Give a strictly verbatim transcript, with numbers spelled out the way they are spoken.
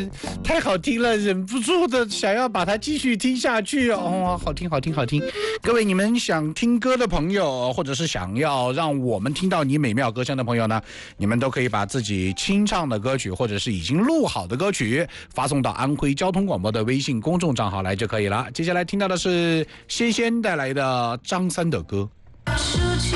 是太好听了，忍不住的想要把它继续听下去哦，好听好听好听。各位你们想听歌的朋友，或者是想要让我们听到你美妙歌声的朋友呢，你们都可以把自己清唱的歌曲或者是已经录好的歌曲发送到安徽交通广播的微信公众账号来就可以了。接下来听到的是仙仙带来的张三的歌。